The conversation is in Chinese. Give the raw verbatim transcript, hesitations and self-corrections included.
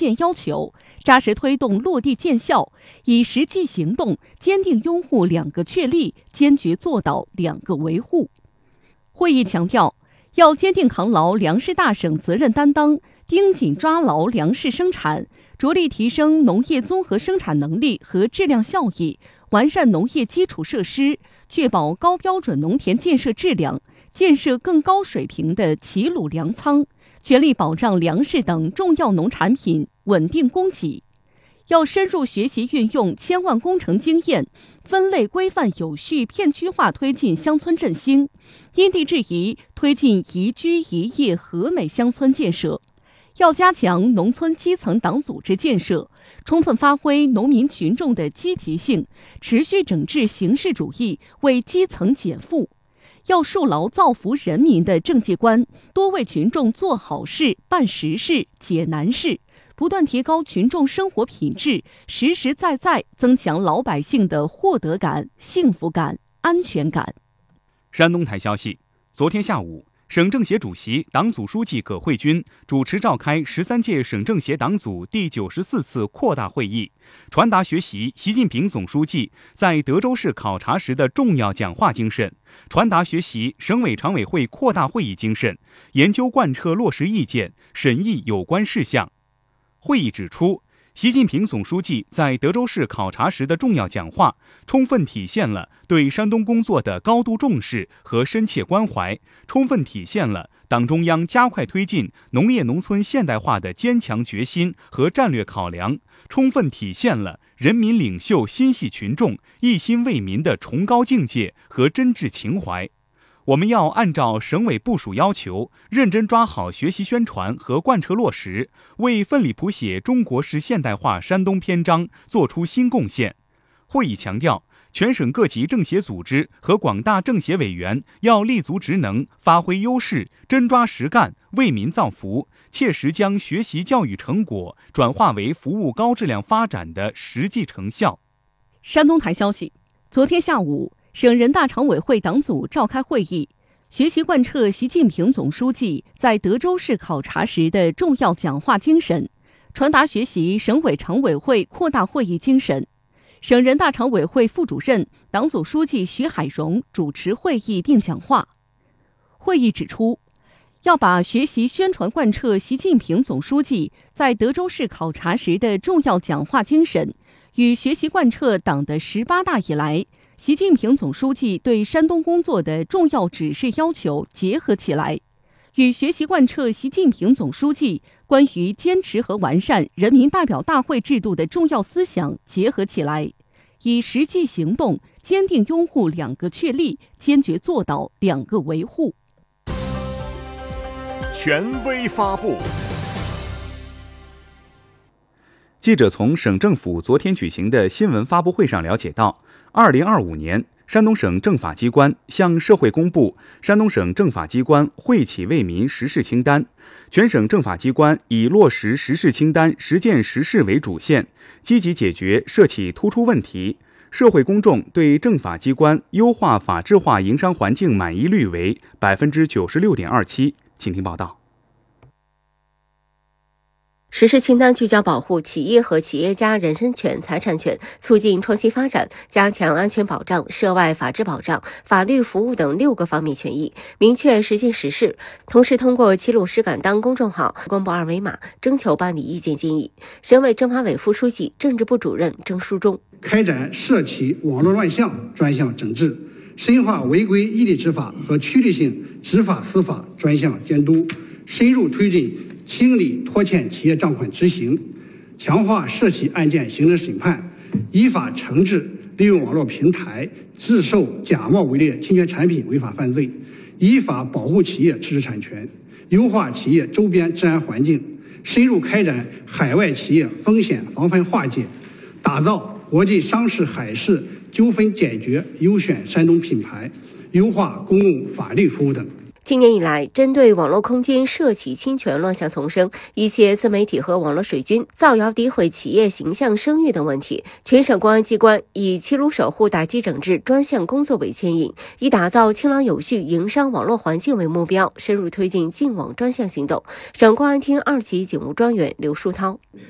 件要求，扎实推动落地见效，以实际行动坚定拥护两个确立，坚决做到两个维护。会议强调，要坚定扛牢粮食大省责任担当，盯紧抓牢粮食生产，着力提升农业综合生产能力和质量效益，完善农业基础设施，确保高标准农田建设质量，建设更高水平的齐鲁粮仓，全力保障粮食等重要农产品稳定供给。要深入学习运用千万工程经验，分类规范有序片区化推进乡村振兴，因地制宜推进宜居宜业和美乡村建设。要加强农村基层党组织建设，充分发挥农民群众的积极性，持续整治形式主义，为基层减负。要树牢造福人民的政绩观，多为群众做好事、办实事、解难事，不断提高群众生活品质，实实在在增强老百姓的获得感、幸福感、安全感。 山东台消息，昨天下午，省政协主席、党组书记葛慧军主持召开十三届省政协党组第九十四次扩大会议，传达学习习近平总书记在德州市考察时的重要讲话精神，传达学习省委常委会扩大会议精神，研究贯彻落实意见，审议有关事项。会议指出，习近平总书记在德州市考察时的重要讲话，充分体现了对山东工作的高度重视和深切关怀，充分体现了党中央加快推进农业农村现代化的坚强决心和战略考量，充分体现了人民领袖心系群众、一心为民的崇高境界和真挚情怀。我们要按照省委部署要求，认真抓好学习宣传和贯彻落实，为奋力谱写中国式现代化山东篇章做出新贡献。会议强调，全省各级政协组织和广大政协委员要立足职能，发挥优势，真抓实干，为民造福，切实将学习教育成果转化为服务高质量发展的实际成效。 山东台消息，昨天下午，省人大常委会党组召开会议，学习贯彻习近平总书记在德州市考察时的重要讲话精神，传达学习省委常委会扩大会议精神。省人大常委会副主任、党组书记徐海荣主持会议并讲话。会议指出，要把学习宣传贯彻习近平总书记在德州市考察时的重要讲话精神，与学习贯彻党的十八大以来习近平总书记对山东工作的重要指示要求结合起来，与学习贯彻习近平总书记关于坚持和完善人民代表大会制度的重要思想结合起来，以实际行动坚定拥护两个确立，坚决做到两个维护。 权威发布。 记者从省政府昨天举行的新闻发布会上了解到，二零二五年，山东省政法机关向社会公布山东省政法机关惠企为民实事清单。全省政法机关以落实实事清单实践实事为主线，积极解决社企突出问题。社会公众对政法机关优化法治化营商环境满意率为百分之九十六点二七。请听报道。 实事清单聚焦保护企业和企业家人身权、财产权，促进创新发展，加强安全保障、涉外法治保障、法律服务等六个方面权益，明确实进实事。同时，通过齐鲁实敢当公众号公布二维码，征求办理意见建议。省委政法委副书记、政治部主任郑书忠开展社企网络乱象专项整治，深化违规异地执法和区域性执法司法专项监督，深入推进清理拖欠企业账款执行，强化涉企案件行政审判，依法惩治利用网络平台制售假冒伪劣侵权产品违法犯罪，依法保护企业知识产权，优化企业周边治安环境，深入开展海外企业风险防范化解，打造国际商事海事纠纷解决优选山东品牌，优化公共法律服务等。 今年以来，针对网络空间涉企侵权乱象丛生，一些自媒体和网络水军造谣诋毁企业形象声誉等问题，全省公安机关以齐鲁守护打击整治专项工作为牵引，以打造清朗有序营商网络环境为目标，深入推进净网专项行动。省公安厅二级警务专员刘书涛：